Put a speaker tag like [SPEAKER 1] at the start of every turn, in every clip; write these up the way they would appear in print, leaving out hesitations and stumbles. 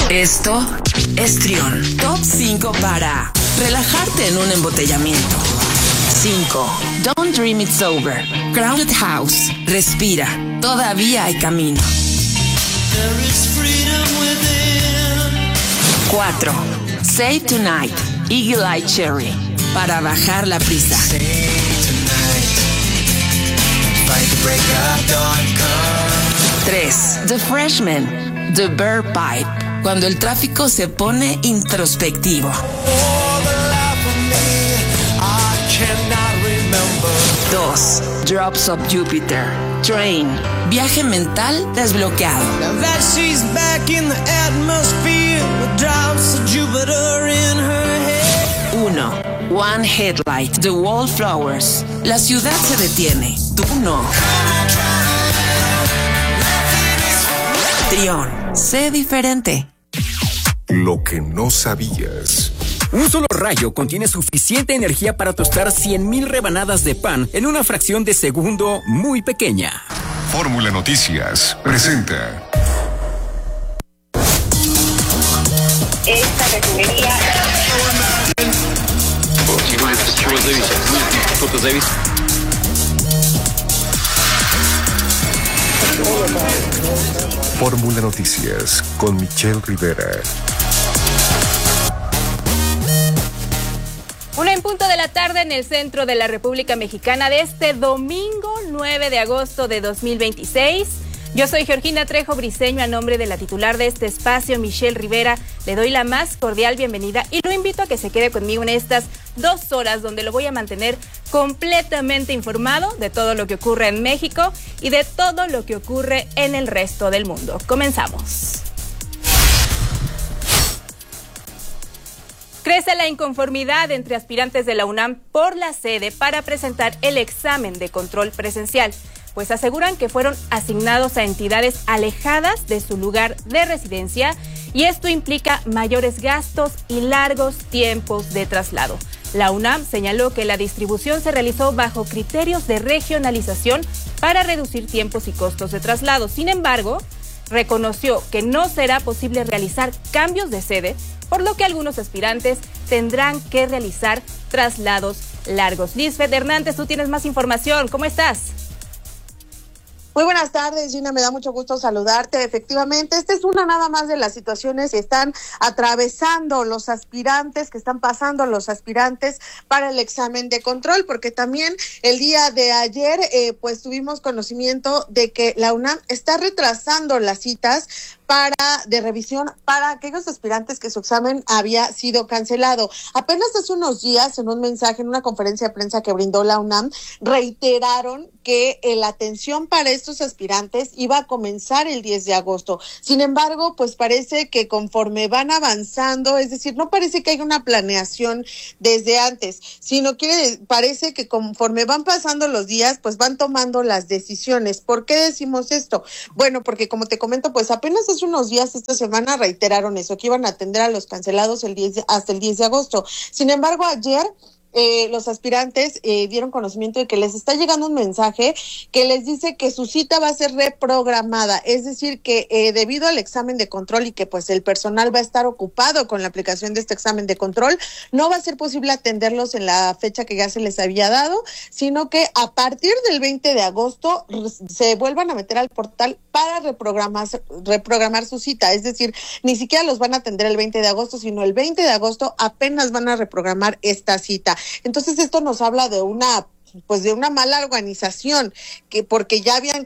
[SPEAKER 1] Esto es Trión. Top 5 para relajarte en un embotellamiento. 5. Don't Dream It's Over. Crowded House. Respira. Todavía hay camino. 4. Save Tonight. Eagle Eye Cherry. Para bajar la prisa. 3. The Freshman. The Burr Pipe. Cuando el tráfico se pone introspectivo. 2. Drops of Jupiter. Train. Viaje mental desbloqueado. 1. One Headlight. The Wallflowers. La ciudad se detiene. Tú no. Trión. Sé diferente.
[SPEAKER 2] Lo que no sabías.
[SPEAKER 3] Un solo rayo contiene suficiente energía para tostar 100,000 rebanadas de pan en una fracción de segundo muy pequeña.
[SPEAKER 2] Fórmula Noticias presenta.
[SPEAKER 4] Esta refinería.
[SPEAKER 2] Fórmula Noticias con Michelle Rivera.
[SPEAKER 5] 1:00 de la tarde en el centro de la República Mexicana de este domingo 9 de agosto de 2026. Yo soy Georgina Trejo Briceño, a nombre de la titular de este espacio, Michelle Rivera. Le doy la más cordial bienvenida y lo invito a que se quede conmigo en estas 2 horas donde lo voy a mantener completamente informado de todo lo que ocurre en México y de todo lo que ocurre en el resto del mundo. Comenzamos. Crece la inconformidad entre aspirantes de la UNAM por la sede para presentar el examen de control presencial, pues aseguran que fueron asignados a entidades alejadas de su lugar de residencia y esto implica mayores gastos y largos tiempos de traslado. La UNAM señaló que la distribución se realizó bajo criterios de regionalización para reducir tiempos y costos de traslado. Sin embargo, reconoció que no será posible realizar cambios de sede, por lo que algunos aspirantes tendrán que realizar traslados largos. Lisbeth Hernández, tú tienes más información. ¿Cómo estás?
[SPEAKER 6] Muy buenas tardes, Gina, me da mucho gusto saludarte. Efectivamente, esta es una nada más de las situaciones que están atravesando los aspirantes, que están pasando los aspirantes para el examen de control, porque también el día de ayer, pues tuvimos conocimiento de que la UNAM está retrasando las citas de revisión para aquellos aspirantes que su examen había sido cancelado. Apenas hace unos días, en un mensaje, en una conferencia de prensa que brindó la UNAM, reiteraron que la atención para estos aspirantes iba a comenzar el 10 de agosto. Sin embargo, pues parece que conforme van avanzando, es decir, no parece que haya una planeación desde antes, sino parece que conforme van pasando los días, pues van tomando las decisiones. ¿Por qué decimos esto? Bueno, porque como te comento, pues apenas hace unos días esta semana reiteraron eso, que iban a atender a los cancelados hasta el 10 de agosto. Sin embargo, ayer los aspirantes dieron conocimiento de que les está llegando un mensaje que les dice que su cita va a ser reprogramada, es decir, que debido al examen de control y que pues el personal va a estar ocupado con la aplicación de este examen de control, no va a ser posible atenderlos en la fecha que ya se les había dado, sino que a partir del 20 de agosto se vuelvan a meter al portal para reprogramar su cita, es decir, ni siquiera los van a atender el 20 de agosto, sino el 20 de agosto apenas van a reprogramar esta cita. Entonces esto nos habla de una mala organización, porque ya habían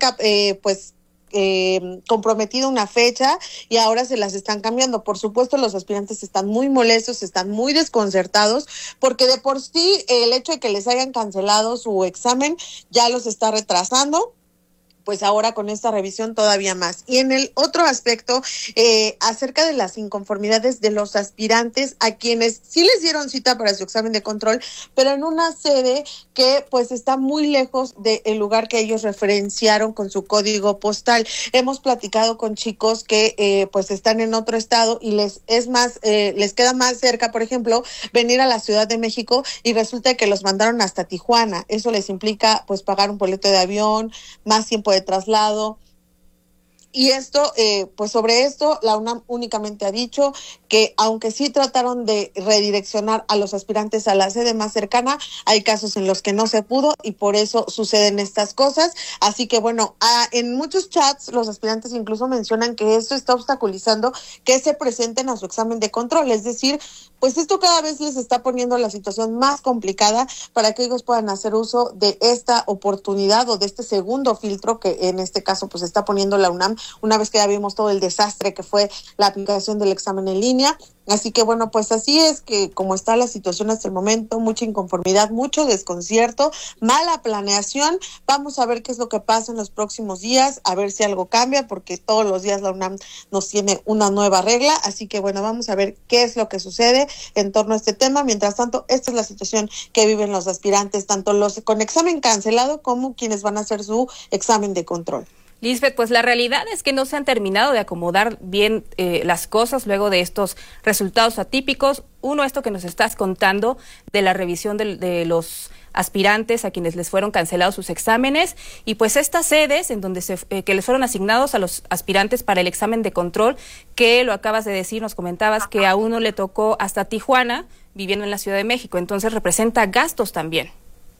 [SPEAKER 6] comprometido una fecha y ahora se las están cambiando. Por supuesto, los aspirantes están muy molestos, están muy desconcertados, porque de por sí el hecho de que les hayan cancelado su examen ya los está retrasando. Pues ahora con esta revisión todavía más. Y en el otro aspecto, acerca de las inconformidades de los aspirantes a quienes sí les dieron cita para su examen de control, pero en una sede que pues está muy lejos del lugar que ellos referenciaron con su código postal. Hemos platicado con chicos que pues están en otro estado y les queda más cerca, por ejemplo, venir a la Ciudad de México, y resulta que los mandaron hasta Tijuana. Eso les implica pues pagar un boleto de avión, más tiempo de traslado. Y esto, pues sobre esto, la UNAM únicamente ha dicho que aunque sí trataron de redireccionar a los aspirantes a la sede más cercana, hay casos en los que no se pudo y por eso suceden estas cosas. Así que bueno, en muchos chats los aspirantes incluso mencionan que esto está obstaculizando que se presenten a su examen de control. Es decir, pues esto cada vez les está poniendo la situación más complicada para que ellos puedan hacer uso de esta oportunidad o de este segundo filtro que en este caso pues está poniendo la UNAM, una vez que ya vimos todo el desastre que fue la aplicación del examen en línea. Así que bueno, pues así es que como está la situación hasta el momento, mucha inconformidad, mucho desconcierto, mala planeación. Vamos a ver qué es lo que pasa en los próximos días, a ver si algo cambia, porque todos los días la UNAM nos tiene una nueva regla. Así que bueno, vamos a ver qué es lo que sucede en torno a este tema. Mientras tanto, esta es la situación que viven los aspirantes, tanto los con examen cancelado como quienes van a hacer su examen de control.
[SPEAKER 5] Lisbeth, pues la realidad es que no se han terminado de acomodar bien las cosas luego de estos resultados atípicos. Uno, esto que nos estás contando de la revisión de los aspirantes a quienes les fueron cancelados sus exámenes, y pues estas sedes en donde que les fueron asignados a los aspirantes para el examen de control, que lo acabas de decir, nos comentabas que a uno le tocó hasta Tijuana, viviendo en la Ciudad de México, entonces representa gastos también.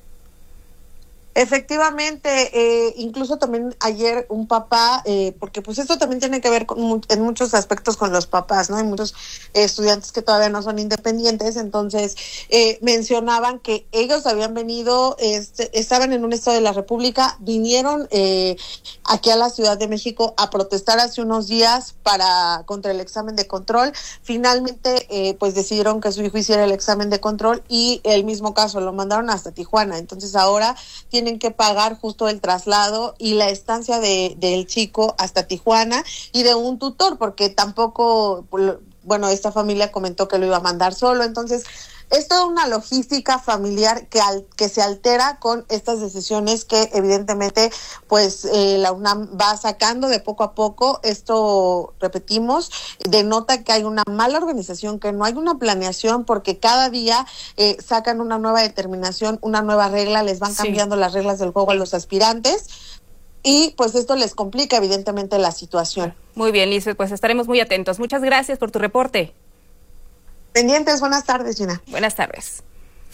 [SPEAKER 6] Efectivamente, incluso también ayer un papá, porque pues esto también tiene que ver en muchos aspectos con los papás, ¿no? Hay muchos estudiantes que todavía no son independientes, entonces mencionaban que ellos habían venido, estaban en un estado de la República, vinieron aquí a la Ciudad de México a protestar hace unos días contra el examen de control. Finalmente, pues decidieron que su hijo hiciera el examen de control y el mismo caso lo mandaron hasta Tijuana. Entonces ahora tienen que pagar justo el traslado y la estancia del chico hasta Tijuana y de un tutor, porque tampoco, bueno, esta familia comentó que lo iba a mandar solo. Entonces es toda una logística familiar que se altera con estas decisiones que evidentemente pues la UNAM va sacando de poco a poco. Esto, repetimos, denota que hay una mala organización, que no hay una planeación, porque cada día sacan una nueva determinación, una nueva regla, les van cambiando las reglas del juego a los aspirantes y pues esto les complica evidentemente la situación.
[SPEAKER 5] Muy bien, Lisbeth, pues estaremos muy atentos. Muchas gracias por tu reporte.
[SPEAKER 6] Pendientes, buenas tardes, Gina.
[SPEAKER 5] Buenas tardes.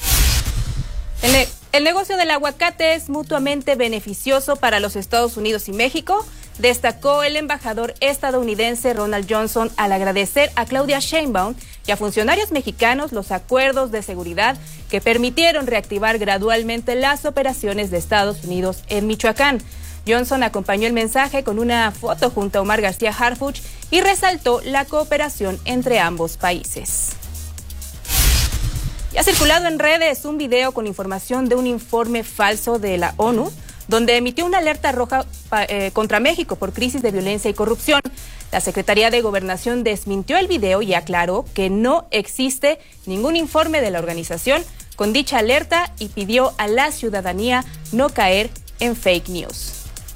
[SPEAKER 5] El negocio del aguacate es mutuamente beneficioso para los Estados Unidos y México, destacó el embajador estadounidense Ronald Johnson al agradecer a Claudia Sheinbaum y a funcionarios mexicanos los acuerdos de seguridad que permitieron reactivar gradualmente las operaciones de Estados Unidos en Michoacán. Johnson acompañó el mensaje con una foto junto a Omar García Harfuch y resaltó la cooperación entre ambos países. Ya ha circulado en redes un video con información de un informe falso de la ONU, donde emitió una alerta roja contra México por crisis de violencia y corrupción. La Secretaría de Gobernación desmintió el video y aclaró que no existe ningún informe de la organización con dicha alerta y pidió a la ciudadanía no caer en fake news.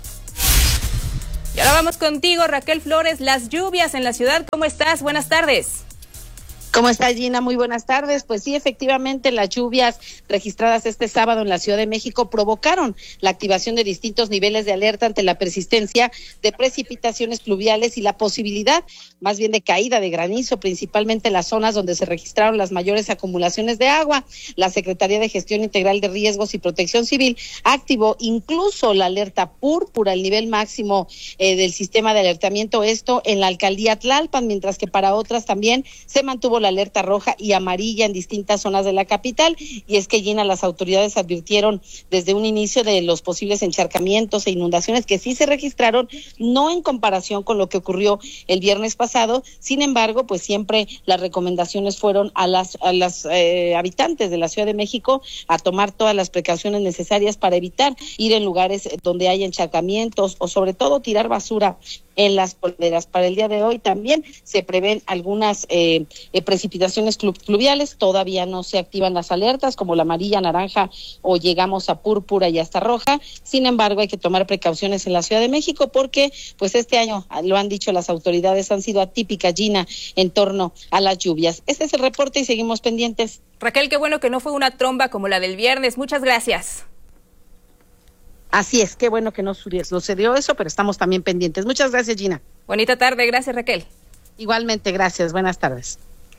[SPEAKER 5] Y ahora vamos contigo, Raquel Flores. Las lluvias en la ciudad, ¿cómo estás? Buenas tardes.
[SPEAKER 4] ¿Cómo está, Gina? Muy buenas tardes. Pues sí, efectivamente, las lluvias registradas este sábado en la Ciudad de México provocaron la activación de distintos niveles de alerta ante la persistencia de precipitaciones pluviales y la posibilidad, más bien, de caída de granizo, principalmente en las zonas donde se registraron las mayores acumulaciones de agua. La Secretaría de Gestión Integral de Riesgos y Protección Civil activó incluso la alerta púrpura, el nivel máximo del sistema de alertamiento, esto en la alcaldía Tlalpan, mientras que para otras también se mantuvo la alerta roja y amarilla en distintas zonas de la capital. Y es que, Gina, las autoridades advirtieron desde un inicio de los posibles encharcamientos e inundaciones que sí se registraron, no en comparación con lo que ocurrió el viernes pasado. Sin embargo, pues siempre las recomendaciones fueron a las habitantes de la Ciudad de México a tomar todas las precauciones necesarias para evitar ir en lugares donde haya encharcamientos o sobre todo tirar basura en las polderas. Para el día de hoy también se prevén algunas precipitaciones pluviales. Todavía no se activan las alertas como la amarilla, naranja o llegamos a púrpura y hasta roja. Sin embargo, hay que tomar precauciones en la Ciudad de México porque pues este año, lo han dicho las autoridades, han sido atípicas, Gina, en torno a las lluvias. Este es el reporte y seguimos pendientes.
[SPEAKER 5] Raquel, qué bueno que no fue una tromba como la del viernes. Muchas gracias.
[SPEAKER 4] Así es, qué bueno que no sucedió eso, pero estamos también pendientes. Muchas gracias, Gina.
[SPEAKER 5] Bonita tarde, gracias, Raquel.
[SPEAKER 4] Igualmente, gracias, buenas tardes.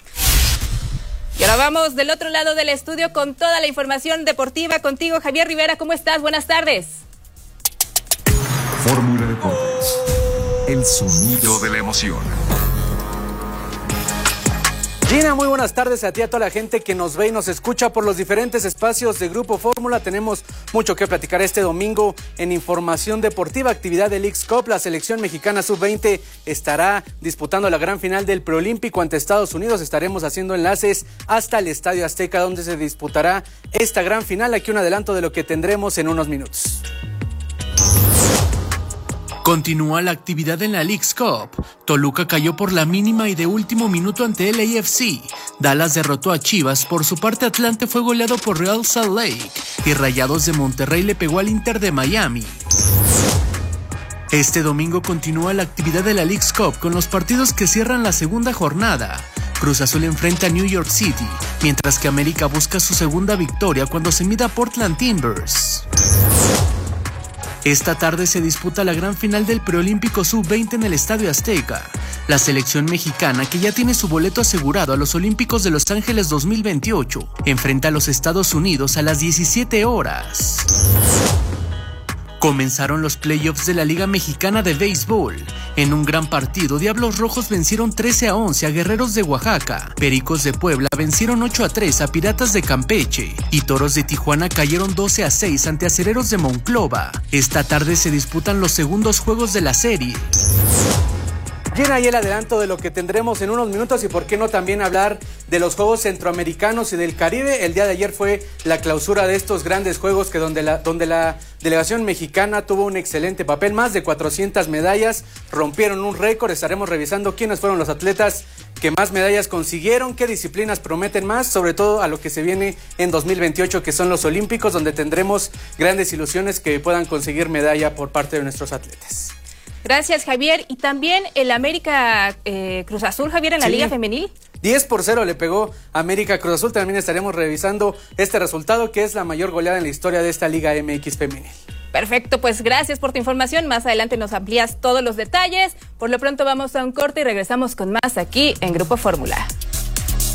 [SPEAKER 5] Y ahora vamos del otro lado del estudio con toda la información deportiva contigo, Javier Rivera. ¿Cómo estás? Buenas tardes.
[SPEAKER 2] Fórmula Deportes. El sonido de la emoción.
[SPEAKER 7] Gina, muy buenas tardes a ti, a toda la gente que nos ve y nos escucha por los diferentes espacios de Grupo Fórmula. Tenemos mucho que platicar este domingo en información deportiva, actividad del Leagues Cup. La selección mexicana sub-20 estará disputando la gran final del preolímpico ante Estados Unidos. Estaremos haciendo enlaces hasta el Estadio Azteca, donde se disputará esta gran final. Aquí un adelanto de lo que tendremos en unos minutos.
[SPEAKER 8] Continúa la actividad en la Leagues Cup. Toluca cayó por la mínima y de último minuto ante el LAFC. Dallas derrotó a Chivas. Por su parte, Atlante fue goleado por Real Salt Lake. Y Rayados de Monterrey le pegó al Inter de Miami. Este domingo continúa la actividad de la Leagues Cup con los partidos que cierran la segunda jornada. Cruz Azul enfrenta a New York City, mientras que América busca su segunda victoria cuando se mida a Portland Timbers. Esta tarde se disputa la gran final del preolímpico sub-20 en el Estadio Azteca. La selección mexicana, que ya tiene su boleto asegurado a los Olímpicos de Los Ángeles 2028, enfrenta a los Estados Unidos a las 17 horas. Comenzaron los playoffs de la Liga Mexicana de Béisbol. En un gran partido, Diablos Rojos vencieron 13-11 a Guerreros de Oaxaca. Pericos de Puebla vencieron 8-3 a Piratas de Campeche. Y Toros de Tijuana cayeron 12-6 ante Acereros de Monclova. Esta tarde se disputan los segundos juegos de la serie.
[SPEAKER 7] Llena ahí el adelanto de lo que tendremos en unos minutos y por qué no también hablar de los Juegos Centroamericanos y del Caribe. El día de ayer fue la clausura de estos grandes juegos donde la delegación mexicana tuvo un excelente papel, más de 400 medallas, rompieron un récord. Estaremos revisando quiénes fueron los atletas que más medallas consiguieron, qué disciplinas prometen más, sobre todo a lo que se viene en 2028, que son los Olímpicos, donde tendremos grandes ilusiones que puedan conseguir medalla por parte de nuestros atletas.
[SPEAKER 5] Gracias, Javier. Y también el América Cruz Azul, Javier, en la Liga Femenil.
[SPEAKER 7] 10-0 le pegó América Cruz Azul. También estaremos revisando este resultado, que es la mayor goleada en la historia de esta Liga MX Femenil.
[SPEAKER 5] Perfecto, pues gracias por tu información. Más adelante nos amplías todos los detalles. Por lo pronto vamos a un corte y regresamos con más aquí en Grupo Fórmula.